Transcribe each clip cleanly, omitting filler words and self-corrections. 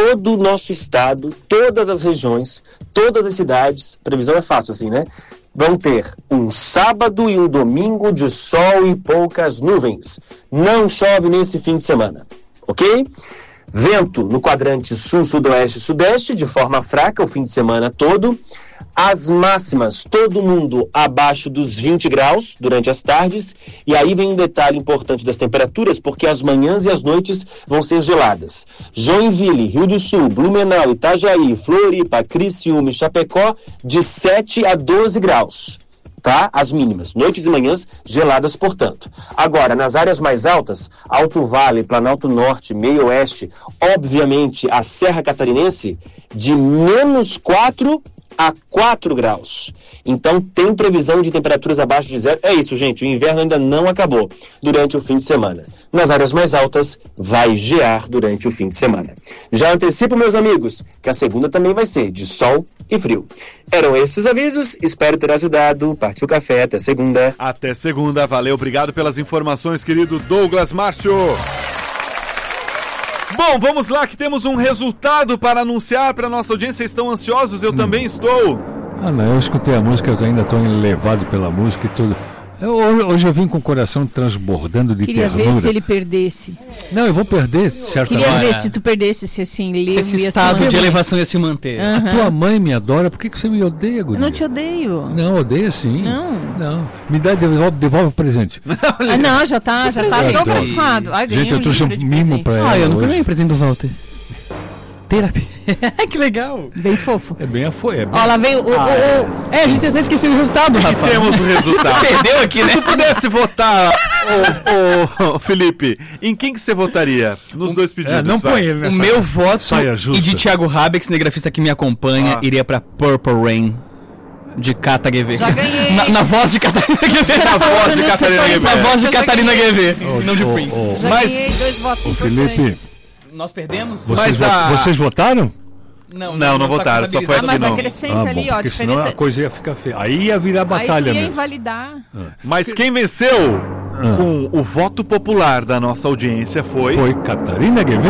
todo o nosso estado, todas as regiões, todas as cidades, previsão é fácil assim, né? Vão ter um sábado e um domingo de sol e poucas nuvens. Não chove nesse fim de semana, ok? Vento no quadrante sul, sudoeste e sudeste, de forma fraca o fim de semana todo. As máximas, todo mundo abaixo dos 20 graus durante as tardes. E aí vem um detalhe importante das temperaturas, porque as manhãs e as noites vão ser geladas. Joinville, Rio do Sul, Blumenau, Itajaí, Floripa, Criciúma e Chapecó, de 7 a 12 graus. Tá? As mínimas, noites e manhãs geladas, portanto. Agora, nas áreas mais altas, Alto Vale, Planalto Norte, Meio Oeste, obviamente a Serra Catarinense, de -4 a 4 graus. Então, tem previsão de temperaturas abaixo de zero. É isso, gente, o inverno ainda não acabou durante o fim de semana. Nas áreas mais altas, vai gear durante o fim de semana. Já antecipo, meus amigos, que a segunda também vai ser de sol e frio. Eram esses os avisos, espero ter ajudado. Partiu café, até segunda. Até segunda, valeu, obrigado pelas informações, querido Douglas Márcio. Bom, vamos lá que temos um resultado para anunciar para nossa audiência. Estão ansiosos? Eu também estou. Não, eu escutei a música, eu ainda estou levado pela música e tudo. Hoje eu vim com o coração transbordando de Queria ternura. ver se ele perdesse. Não, eu vou perder, certamente. Queria ver se tu perdesse, se assim, se esse estado de elevação ia se manter. A tua mãe me adora, por que você me odeia, guria? Eu não te odeio. Não, odeia sim. Não. Me dá, devolve o presente. Não, já tá autografado. Gente, eu trouxe um mimo pra ela. Eu nunca ganhei presente do Walter. Terapia. Que legal. Bem fofo. É bem Olha lá veio a gente até esqueceu o resultado, rapaz. Temos o resultado. Você perdeu aqui, né? Se tu pudesse votar, Felipe, em quem que você votaria? Nos dois pedidos. Não põe ele nessa O meu voto saia justa. E de Thiago Rabeck, cinegrafista que me acompanha, iria pra Purple Rain. De Cata GV. Já ganhei. Na voz de Catarina GV. Na voz de Catarina GV. Na voz de Catarina GV. Não de Prince. Já ganhei 2 votos importantes. Felipe, nós perdemos? vocês votaram? Não votaram, só foi aqui mas não. acrescenta ali, ó. Porque senão a coisa ia ficar feia. Aí ia virar batalha aí ia mesmo. invalidar. Mas quem venceu com o voto popular da nossa audiência foi Catarina GV.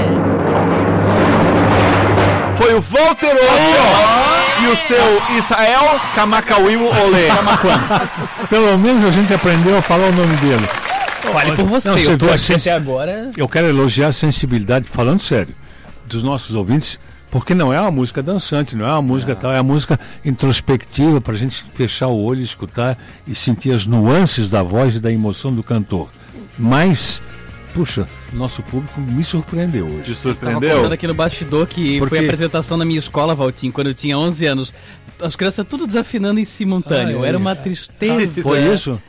Foi o Walter Olho e o seu Israel Kamakawiwo Olê. Pelo menos a gente aprendeu a falar o nome dele. Vale por você, Não, eu tô viu aqui até agora. Eu quero elogiar a sensibilidade, falando sério, dos nossos ouvintes, porque não é uma música dançante, não é uma música tal, é uma música introspectiva pra gente fechar o olho, escutar e sentir as nuances da voz e da emoção do cantor. Mas, puxa, nosso público me surpreendeu hoje. Te Tava surpreendeu? contando aqui no bastidor que Porque foi a apresentação na minha escola, Valtinho, quando eu tinha 11 anos. As crianças tudo desafinando em simultâneo. Era uma tristeza. Foi isso?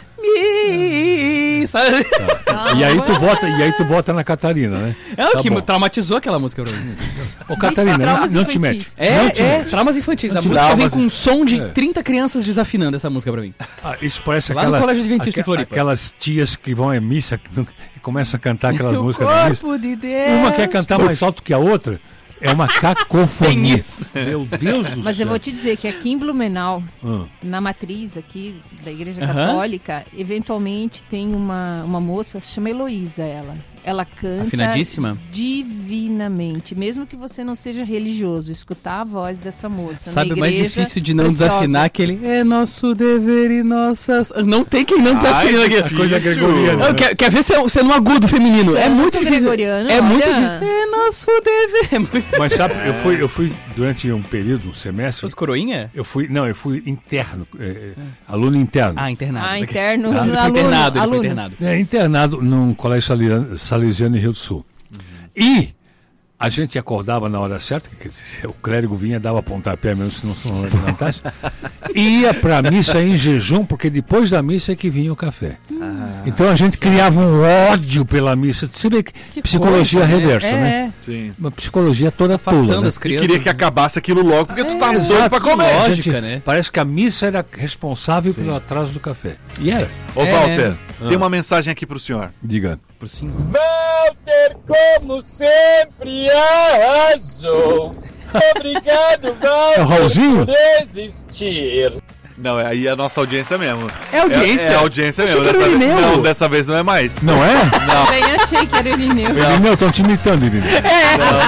Sabe? E aí tu vota na Catarina, né? É o Tá que bom. traumatizou aquela música pra mim. Ô, Catarina, Traumas não te infantis. mete. Traumas infantis. A te música vem traumas. com um som de 30 crianças desafinando essa música pra mim. Isso parece Lá no Colégio Adventista em Floripa. aquelas tias que vão à missa e começam a cantar aquelas músicas da missa. Corpo de Deus. Uma quer cantar mais alto que a outra. É uma cacofonia. Tem isso. Meu Deus do céu. Mas eu vou te dizer que aqui em Blumenau, na matriz aqui da Igreja Católica, eventualmente tem uma moça, chama Heloísa ela canta Afinadíssima? divinamente, mesmo que você não seja religioso, escutar a voz dessa moça Sabe na o mais igreja, difícil de não preciosa. desafinar? Aquele é nosso dever e nossas... Não tem quem não desafina aqui. Coisa gregoriana. Quer ver se é no agudo feminino? É muito difícil. Gregoriano, É muito olha. difícil. É nosso dever. É muito... Mas sabe, eu fui durante um período, um semestre, Os coroinha? eu fui interno, aluno interno. Ah, internado. Interno, Ele foi aluno, internado, ele foi aluno. internado. Internado num colégio salesiano em Rio do Sul. E a gente acordava na hora certa, que o clérigo vinha, dava pontapé mesmo, se não levantasse, e ia pra missa em jejum, porque depois da missa é que vinha o café. Então a gente criava um ódio pela missa. Você vê que psicologia coisa, né? reversa, né? Sim. Uma psicologia toda Afastando tola, né? as E crianças. queria que acabasse aquilo logo, porque tu tá doido Exato, pra comer. lógico. A Lógica, né? Parece que a missa era responsável pelo atraso do café. E era. Ô, Walter, tem uma mensagem aqui pro senhor. Diga. Por cima. Walter, como sempre, arrasou. Obrigado, É o Raulzinho? Walter, por existir. Não, aí é a nossa audiência mesmo. É audiência? É a audiência Achei mesmo. que era o Irineu. Não, dessa vez não é mais. Não é? Também achei que era o Irineu. Irineu, estão te imitando, Irineu.